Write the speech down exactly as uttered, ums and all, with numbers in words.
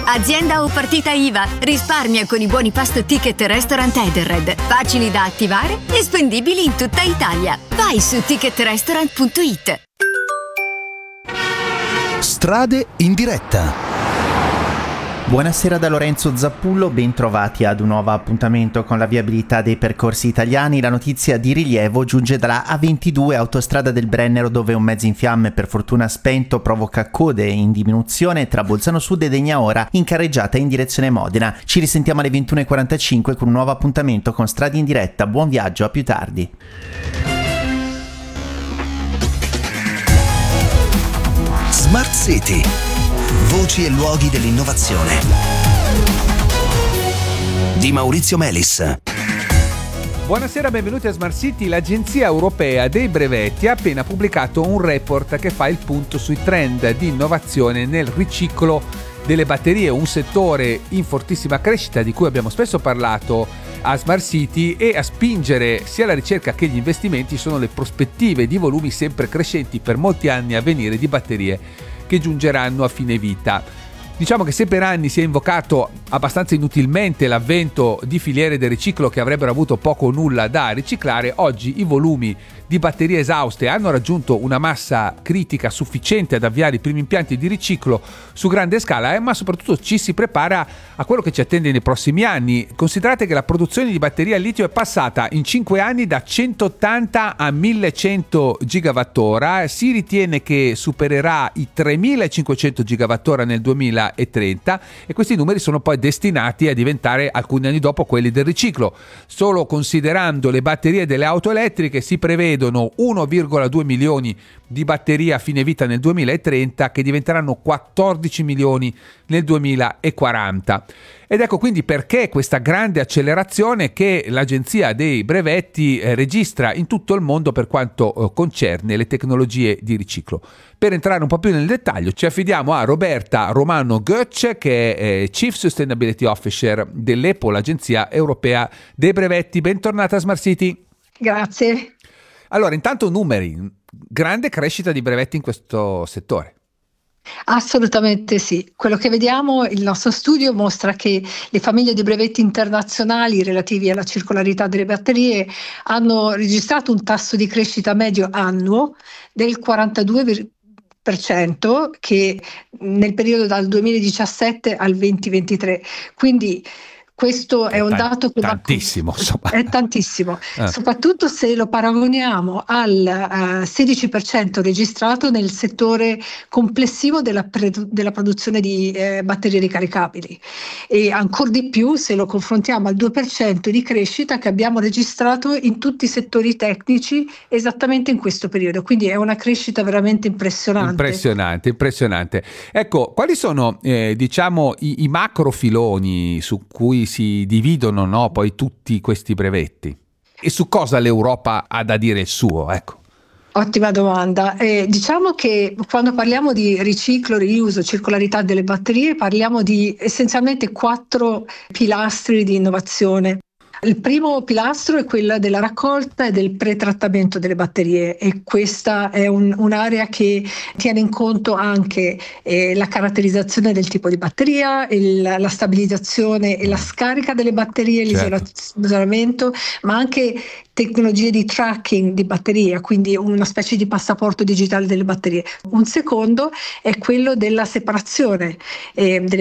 Azienda o partita I V A, risparmia con i buoni pasto ticket restaurant Edenred, facili da attivare e spendibili in tutta Italia. Vai su ticket restaurant punto it. Strade in diretta. Buonasera da Lorenzo Zappullo, ben trovati ad un nuovo appuntamento con la viabilità dei percorsi italiani. La notizia di rilievo giunge dalla A ventidue, autostrada del Brennero, dove un mezzo in fiamme, per fortuna spento, provoca code in diminuzione tra Bolzano Sud e Degnaora, in carreggiata in direzione Modena. Ci risentiamo alle ventuno e quarantacinque con un nuovo appuntamento con Strade in diretta. Buon viaggio, a più tardi. Smart City. Voci e luoghi dell'innovazione di Maurizio Melis. Buonasera, benvenuti a Smart City. L'Agenzia Europea dei Brevetti ha appena pubblicato un report che fa il punto sui trend di innovazione nel riciclo delle batterie, un settore in fortissima crescita di cui abbiamo spesso parlato a Smart City, e a spingere sia la ricerca che gli investimenti sono le prospettive di volumi sempre crescenti per molti anni a venire di batterie che giungeranno a fine vita. Diciamo che se per anni si è invocato abbastanza inutilmente l'avvento di filiere del riciclo che avrebbero avuto poco o nulla da riciclare, oggi i volumi di batterie esauste hanno raggiunto una massa critica sufficiente ad avviare i primi impianti di riciclo su grande scala, eh, ma soprattutto ci si prepara a quello che ci attende nei prossimi anni. Considerate che la produzione di batterie al litio è passata in cinque anni da centottanta a millecento gigawattora, si ritiene che supererà i tremilacinquecento gigawattora nel duemilatrenta, e questi numeri sono poi destinati a diventare alcuni anni dopo quelli del riciclo. Solo considerando le batterie delle auto elettriche si prevede uno virgola due milioni di batterie a fine vita nel duemilatrenta, che diventeranno quattordici milioni nel duemilaquaranta. Ed ecco quindi perché questa grande accelerazione che l'Agenzia dei Brevetti eh, registra in tutto il mondo per quanto eh, concerne le tecnologie di riciclo. Per entrare un po' più nel dettaglio ci affidiamo a Roberta Romano Götz, che è eh, Chief Sustainability Officer dell'E P O, l'Agenzia Europea dei Brevetti. Bentornata a Smart City. Grazie. Allora, intanto numeri, grande crescita di brevetti in questo settore. Assolutamente sì. Quello che vediamo, il nostro studio mostra che le famiglie di brevetti internazionali relativi alla circolarità delle batterie hanno registrato un tasso di crescita medio annuo del quarantadue per cento che nel periodo dal duemiladiciassette al duemilaventitré. Quindi questo è, è un tan- dato che tantissimo, va, insomma. È tantissimo, eh. soprattutto se lo paragoniamo al uh, sedici per cento registrato nel settore complessivo della, pre- della produzione di eh, batterie ricaricabili, e ancora di più se lo confrontiamo al due per cento di crescita che abbiamo registrato in tutti i settori tecnici esattamente in questo periodo. Quindi è una crescita veramente impressionante. Impressionante, impressionante. Ecco, quali sono eh, diciamo i, i macro filoni su cui si dividono, no, poi tutti questi brevetti, e su cosa l'Europa ha da dire il suo? Ecco. Ottima domanda. Eh, diciamo che quando parliamo di riciclo, riuso, circolarità delle batterie, parliamo di essenzialmente quattro pilastri di innovazione. Il primo pilastro è quella della raccolta e del pretrattamento delle batterie, e questa è un, un'area che tiene in conto anche eh, la caratterizzazione del tipo di batteria, il, la stabilizzazione e la scarica delle batterie, certo, l'isolamento, ma anche tecnologie di tracking di batteria, quindi una specie di passaporto digitale delle batterie. Un secondo è quello della separazione eh, delle